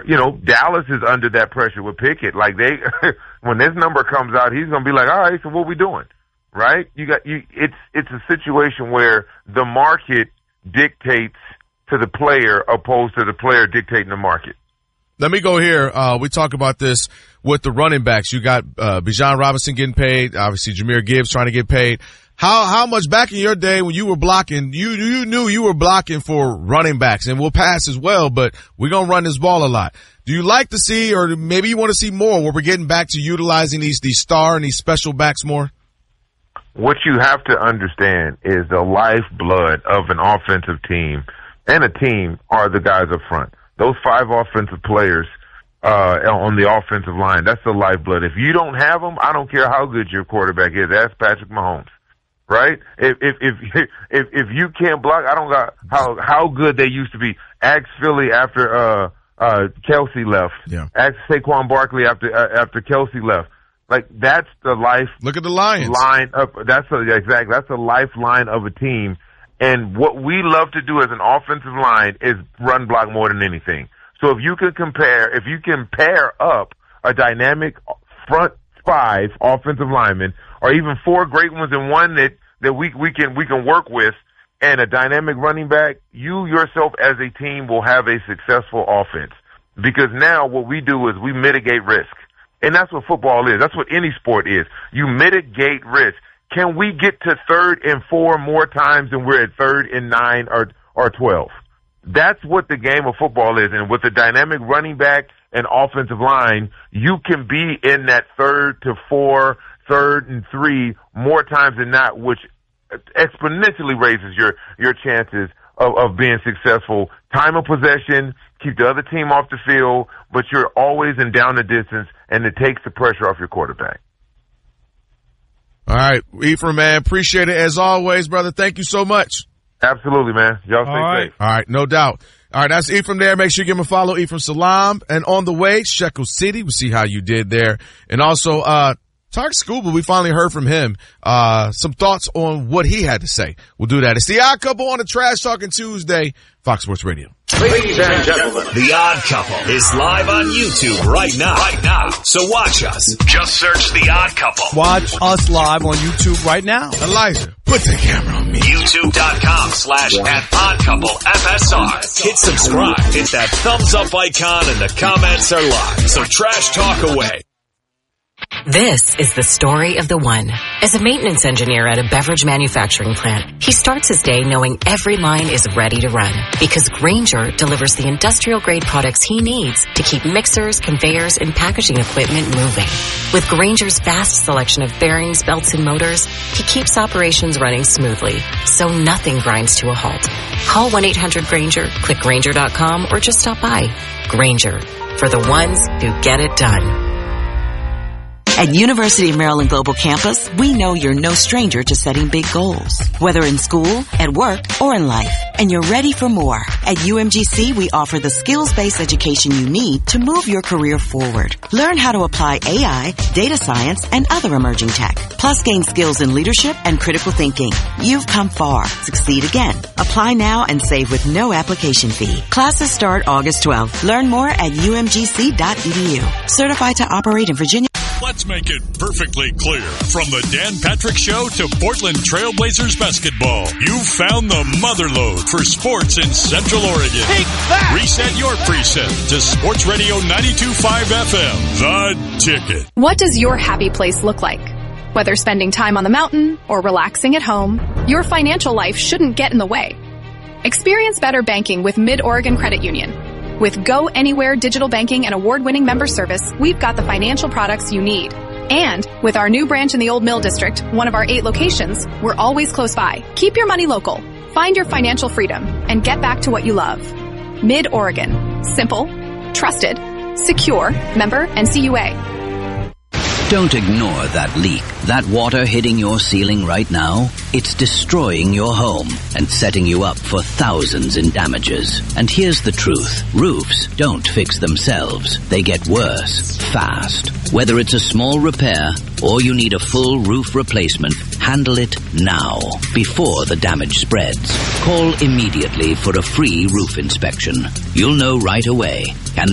Dallas is under that pressure with Pickett. Like when this number comes out, he's going to be like, all right, so what we doing? Right? It's a situation where the market dictates to the player opposed to the player dictating the market. Let me go here. We talk about this with the running backs. You got Bijan Robinson getting paid. Obviously, Jahmyr Gibbs trying to get paid. How much back in your day when you were blocking, you knew you were blocking for running backs, and we'll pass as well, but we're going to run this ball a lot. Do you like to see, or maybe you want to see more where we're getting back to utilizing these star and these special backs more? What you have to understand is the lifeblood of an offensive team and a team are the guys up front. Those 5 offensive players on the offensive line, that's the lifeblood. If you don't have them, I don't care how good your quarterback is. Ask Patrick Mahomes, right? If you can't block, I don't got how good they used to be. Ask Philly after Kelsey left. Yeah. Ask Saquon Barkley after Kelsey left. Like, that's the life. Look at the Lions. That's the lifeline of a team. And what we love to do as an offensive line is run block more than anything. So if you can pair up a dynamic front 5 offensive linemen, or even 4 great ones and one that we can work with, and a dynamic running back, you yourself as a team will have a successful offense. Because now what we do is we mitigate risk. And that's what football is. That's what any sport is. You mitigate risk. Can we get to 3rd and 4 more times than we're at 3rd and 9 or 12? That's what the game of football is. And with a dynamic running back and offensive line, you can be in that 3rd to 4, 3rd and 3 more times than not, which exponentially raises your chances of being successful. Time of possession, keep the other team off the field, but you're always in down the distance, and it takes the pressure off your quarterback. All right, Ephraim, man, appreciate it as always, brother. Thank you so much. Absolutely, man. Y'all stay safe. All right, no doubt. All right, that's Ephraim there. Make sure you give him a follow, Ephraim Salaam. And on the way, Shekel City. We'll see how you did there. And also, Tarek Scuba, we finally heard from him. Some thoughts on what he had to say. We'll do that. It's The Odd Couple on a Trash Talking Tuesday, Fox Sports Radio. Ladies and gentlemen, The Odd Couple is live on YouTube right now. So watch us. Just search The Odd Couple. Watch us live on YouTube right now. Elijah, put the camera on me. YouTube.com/@oddcouplefsr. Hit subscribe. Hit that thumbs up icon and the comments are live. So trash talk away. This is the story of the one. As a maintenance engineer at a beverage manufacturing plant, he starts his day knowing every line is ready to run because Grainger delivers the industrial-grade products he needs to keep mixers, conveyors, and packaging equipment moving. With Grainger's vast selection of bearings, belts, and motors, he keeps operations running smoothly, so nothing grinds to a halt. Call 1-800-GRAINGER, click Grainger.com, or just stop by. Grainger, for the ones who get it done. At University of Maryland Global Campus, we know you're no stranger to setting big goals, whether in school, at work, or in life. And you're ready for more. At UMGC, we offer the skills-based education you need to move your career forward. Learn how to apply AI, data science, and other emerging tech. Plus, gain skills in leadership and critical thinking. You've come far. Succeed again. Apply now and save with no application fee. Classes start August 12th. Learn more at umgc.edu. Certified to operate in Virginia. Let's make it perfectly clear. From the Dan Patrick Show to Portland Trailblazers basketball, you've found the motherlode for sports in Central Oregon. Take that! Reset your preset to Sports Radio 92.5 FM, The Ticket. What does your happy place look like? Whether spending time on the mountain or relaxing at home, your financial life shouldn't get in the way. Experience better banking with Mid-Oregon Credit Union. With Go Anywhere digital banking and award-winning member service, we've got the financial products you need. And with our new branch in the Old Mill District, one of our 8 locations, we're always close by. Keep your money local. Find your financial freedom and get back to what you love. Mid-Oregon. Simple, trusted, secure, member NCUA. Don't ignore that leak. That water hitting your ceiling right now, it's destroying your home and setting you up for thousands in damages. And here's the truth. Roofs don't fix themselves. They get worse, fast. Whether it's a small repair or you need a full roof replacement, handle it now, before the damage spreads. Call immediately for a free roof inspection. You'll know right away. And